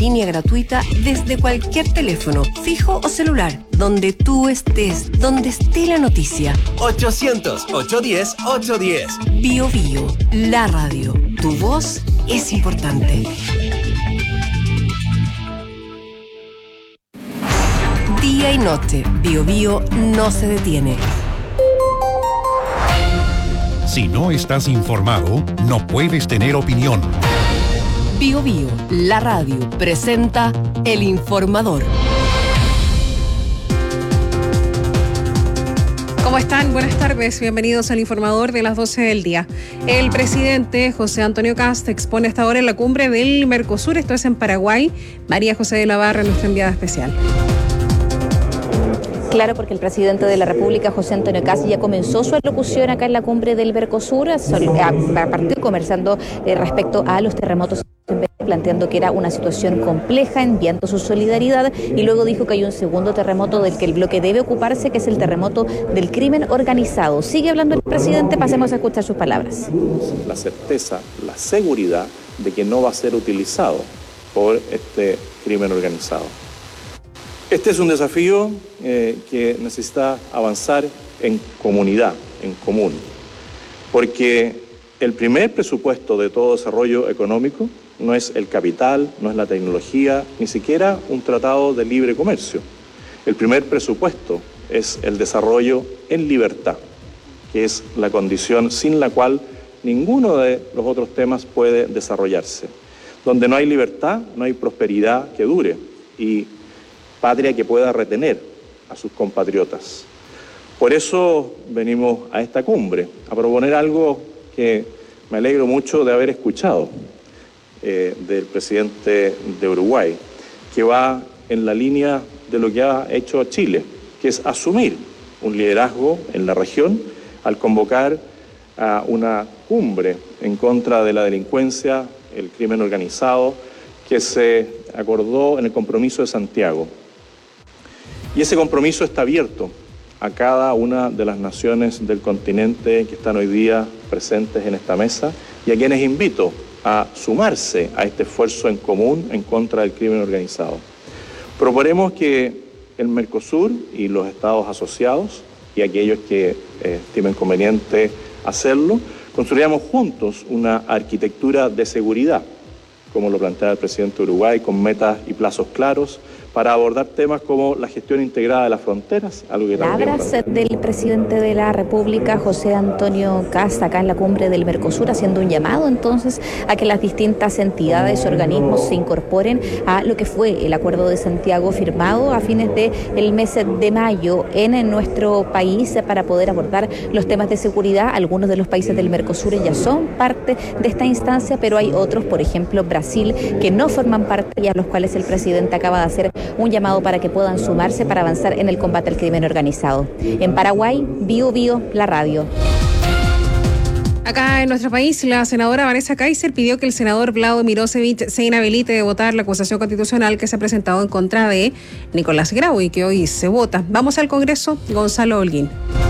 Línea gratuita desde cualquier teléfono, fijo o celular, donde tú estés, donde esté la noticia. 800-810-810. Bio Bio, la radio. Tu voz es importante. Día y noche, Bio Bio no se detiene. Si no estás informado, no puedes tener opinión. Bio Bio, la radio, presenta El Informador. ¿Cómo están? Buenas tardes, bienvenidos al Informador de las 12 del día. El presidente José Antonio Kast expone hasta ahora en la cumbre del Mercosur, esto es en Paraguay. María José de la Barra, nuestra enviada especial. Claro, porque el presidente de la República, José Antonio Kast, ya comenzó su alocución acá en la cumbre del Mercosur, partió conversando respecto a los terremotos, planteando que era una situación compleja, enviando su solidaridad, y luego dijo que hay un segundo terremoto del que el bloque debe ocuparse, que es el terremoto del crimen organizado. Sigue hablando el presidente, pasemos a escuchar sus palabras. La certeza, la seguridad de que no va a ser utilizado por este crimen organizado. Este es un desafío que necesita avanzar en comunidad, en común, porque el primer presupuesto de todo desarrollo económico no es el capital, no es la tecnología, ni siquiera un tratado de libre comercio. El primer presupuesto es el desarrollo en libertad, que es la condición sin la cual ninguno de los otros temas puede desarrollarse. Donde no hay libertad, no hay prosperidad que dure y patria que pueda retener a sus compatriotas. Por eso venimos a esta cumbre, a proponer algo que me alegro mucho de haber escuchado del presidente de Uruguay, que va en la línea de lo que ha hecho Chile, que es asumir un liderazgo en la región al convocar a una cumbre en contra de la delincuencia, el crimen organizado, que se acordó en el Compromiso de Santiago. Y ese compromiso está abierto a cada una de las naciones del continente que están hoy día presentes en esta mesa y a quienes invito a sumarse a este esfuerzo en común en contra del crimen organizado. Proponemos que el Mercosur y los estados asociados y aquellos que estimen conveniente hacerlo, construyamos juntos una arquitectura de seguridad, como lo plantea el presidente de Uruguay, con metas y plazos claros, para abordar temas como la gestión integrada de las fronteras, algo que también... Palabras del presidente de la República, José Antonio Kast, acá en la cumbre del Mercosur, haciendo un llamado entonces a que las distintas entidades, organismos se incorporen a lo que fue el Acuerdo de Santiago firmado a fines del mes de mayo en nuestro país para poder abordar los temas de seguridad. Algunos de los países del Mercosur ya son parte de esta instancia, pero hay otros, por ejemplo Brasil, que no forman parte y a los cuales el presidente acaba de hacer un llamado para que puedan sumarse para avanzar en el combate al crimen organizado. En Paraguay, Bio Bio, la radio. Acá en nuestro país, la senadora Vanessa Kaiser pidió que el senador Vlado Mirosevic se inhabilite de votar la acusación constitucional que se ha presentado en contra de Nicolás Grau y que hoy se vota. Vamos al Congreso, Gonzalo Holguín.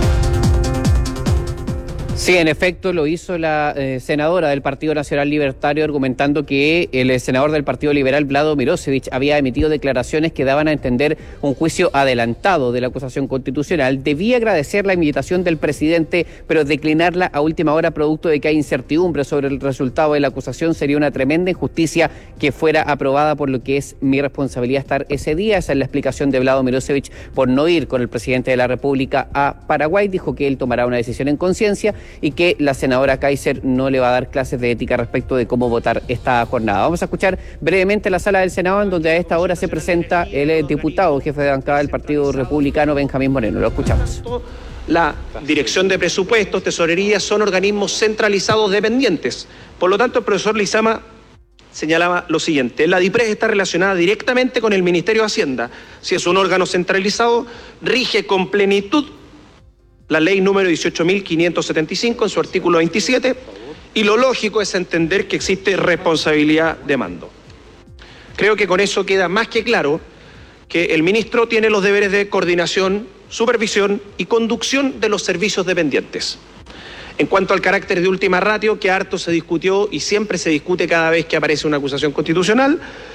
Sí, en efecto lo hizo la senadora del Partido Nacional Libertario, argumentando que el senador del Partido Liberal, Vlado Mirosevic, había emitido declaraciones que daban a entender un juicio adelantado de la acusación constitucional. Debía agradecer la invitación del presidente, pero declinarla a última hora producto de que hay incertidumbre sobre el resultado de la acusación. Sería una tremenda injusticia que fuera aprobada, por lo que es mi responsabilidad estar ese día. Esa es la explicación de Vlado Mirosevic por no ir con el presidente de la República a Paraguay. Dijo que él tomará una decisión en conciencia y que la senadora Kaiser no le va a dar clases de ética respecto de cómo votar esta jornada. Vamos a escuchar brevemente la sala del Senado, en donde a esta hora se presenta el diputado, jefe de bancada del Partido Republicano, Benjamín Moreno. Lo escuchamos. La Dirección de Presupuestos, Tesorería, son organismos centralizados dependientes. Por lo tanto, el profesor Lizama señalaba lo siguiente: la DIPRES está relacionada directamente con el Ministerio de Hacienda. Si es un órgano centralizado, rige con plenitud la ley número 18.575 en su artículo 27, y lo lógico es entender que existe responsabilidad de mando. Creo que con eso queda más que claro que el ministro tiene los deberes de coordinación, supervisión y conducción de los servicios dependientes. En cuanto al carácter de última ratio, que harto se discutió y siempre se discute cada vez que aparece una acusación constitucional,